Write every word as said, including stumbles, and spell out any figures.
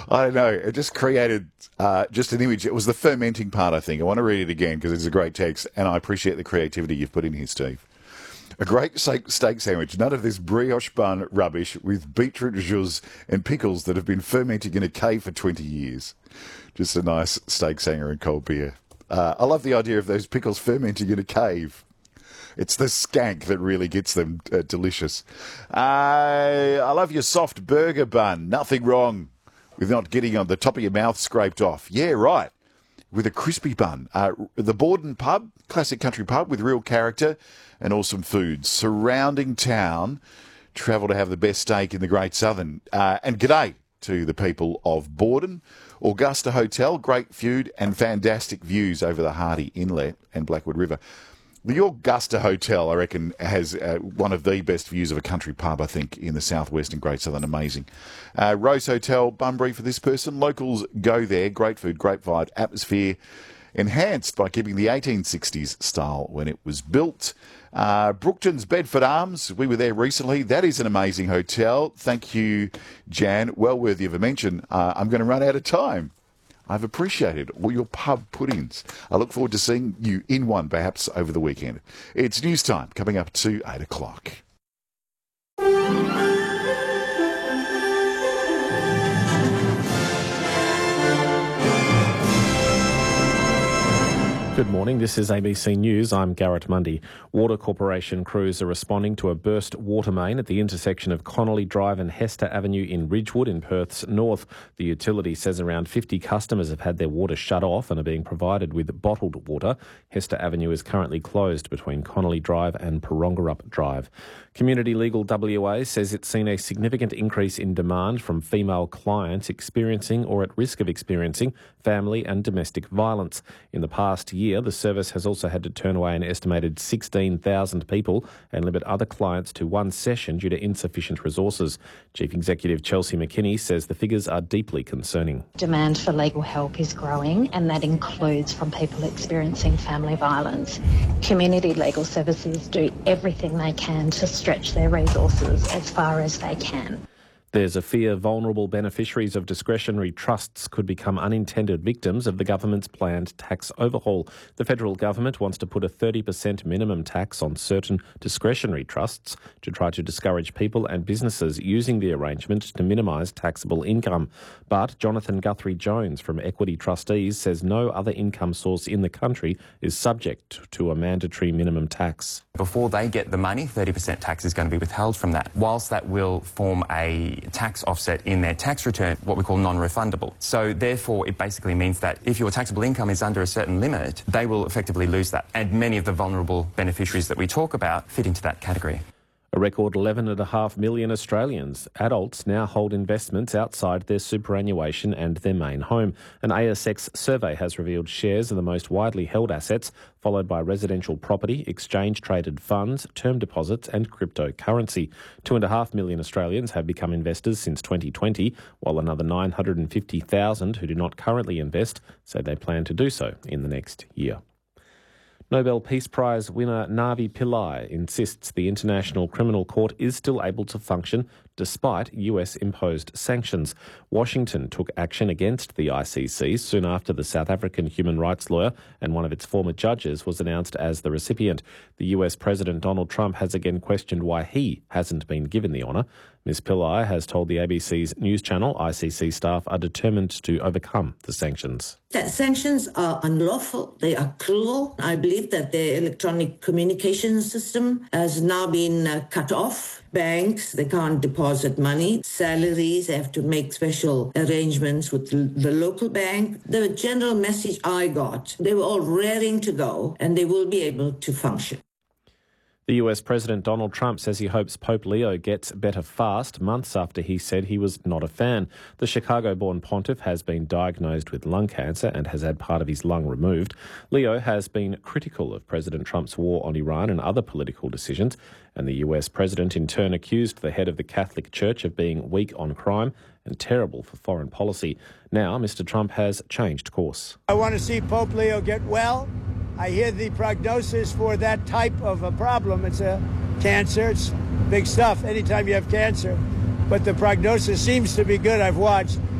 I know. It just created uh, just an image. It was the fermenting part, I think. I want to read it again because it's a great text, and I appreciate the creativity you've put in here, Steve. A great steak sandwich, none of this brioche bun rubbish with beetroot jus and pickles that have been fermenting in a cave for twenty years. Just a nice steak sanger and cold beer. Uh, I love the idea of those pickles fermenting in a cave. It's the skank that really gets them uh, delicious. Uh, I love your soft burger bun. Nothing wrong with not getting on the top of your mouth scraped off. Yeah, right. With a crispy bun. Uh, the Borden pub, classic country pub with real character and awesome food. Surrounding town, travel to have the best steak in the Great Southern. Uh, and g'day to the people of Borden. Augusta Hotel, great food and fantastic views over the Hardy Inlet and Blackwood River. The Augusta Hotel, I reckon, has uh, one of the best views of a country pub, I think, in the southwest and Great Southern. Amazing. Uh, Rose Hotel, Bunbury for this person. Locals go there. Great food, great vibe, atmosphere, enhanced by keeping the eighteen sixties style when it was built. Uh, Brookton's Bedford Arms, we were there recently. That is an amazing hotel. Thank you, Jan. Well worthy of a mention. Uh, I'm going to run out of time. I've appreciated all your pub put-ins. I look forward to seeing you in one, perhaps, over the weekend. It's news time, coming up to eight o'clock. Good morning, this is A B C News. I'm Garrett Mundy. Water Corporation crews are responding to a burst water main at the intersection of Connolly Drive and Hester Avenue in Ridgewood in Perth's north. The utility says around fifty customers have had their water shut off and are being provided with bottled water. Hester Avenue is currently closed between Connolly Drive and Parongarup Drive. Community Legal W A says it's seen a significant increase in demand from female clients experiencing or at risk of experiencing family and domestic violence. In the past year, the service has also had to turn away an estimated sixteen thousand people and limit other clients to one session due to insufficient resources. Chief Executive Chelsea McKinney says the figures are deeply concerning. Demand for legal help is growing, and that includes from people experiencing family violence. Community legal services do everything they can to stretch their resources as far as they can. There's a fear vulnerable beneficiaries of discretionary trusts could become unintended victims of the government's planned tax overhaul. The federal government wants to put a thirty percent minimum tax on certain discretionary trusts to try to discourage people and businesses using the arrangement to minimise taxable income. But Jonathan Guthrie-Jones from Equity Trustees says no other income source in the country is subject to a mandatory minimum tax. Before they get the money, thirty percent tax is going to be withheld from that. Whilst that will form a tax offset in their tax return, what we call non-refundable. So therefore, it basically means that if your taxable income is under a certain limit, they will effectively lose that. And many of the vulnerable beneficiaries that we talk about fit into that category. A record eleven point five million Australians, adults, now hold investments outside their superannuation and their main home. An A S X survey has revealed shares are the most widely held assets, followed by residential property, exchange-traded funds, term deposits and cryptocurrency. Two and a half million Australians have become investors since twenty twenty, while another nine hundred fifty thousand who do not currently invest say they plan to do so in the next year. Nobel Peace Prize winner Navi Pillai insists the International Criminal Court is still able to function despite U S-imposed sanctions. Washington took action against the I C C soon after the South African human rights lawyer and one of its former judges was announced as the recipient. The U S President Donald Trump has again questioned why he hasn't been given the honour. Miz Pillai has told the A B C's news channel I C C staff are determined to overcome the sanctions. The sanctions are unlawful, they are cruel. I believe that the electronic communication system has now been uh, cut off. Banks, they can't deposit money. Salaries, they have to make special arrangements with the local bank. The general message I got, they were all raring to go and they will be able to function. The U S President Donald Trump says he hopes Pope Leo gets better fast, months after he said he was not a fan. The Chicago-born pontiff has been diagnosed with lung cancer and has had part of his lung removed. Leo has been critical of President Trump's war on Iran and other political decisions, and the U S president in turn accused the head of the Catholic Church of being weak on crime and terrible for foreign policy. Now, Mister Trump has changed course. I want to see Pope Leo get well. I hear the prognosis for that type of a problem. It's a cancer. It's big stuff anytime you have cancer. But the prognosis seems to be good. I've watched.